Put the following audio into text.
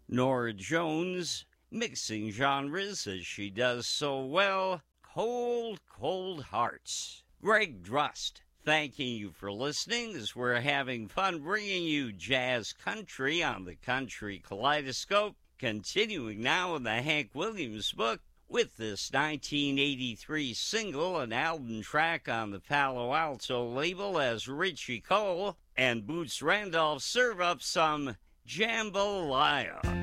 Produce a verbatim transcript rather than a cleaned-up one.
Norah Jones, mixing genres as she does so well, Cold, Cold Hearts. Greg Drust, thanking you for listening as we're having fun bringing you jazz country on the Country Kaleidoscope. Continuing now in the Hank Williams book with this nineteen eighty-three single, an album track on the Palo Alto label as Richie Cole and Boots Randolph serve up some jambalaya.